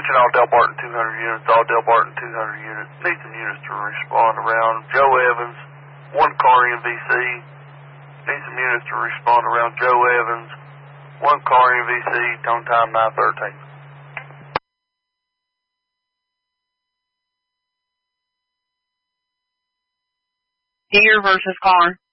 Attention all Del Barton 200 units, all Del Barton 200 units. Need some units to respond around Joe Evans, 1 car NVC. Need some units to respond around Joe Evans, 1 car NVC, tone time 9:13. Deer versus car.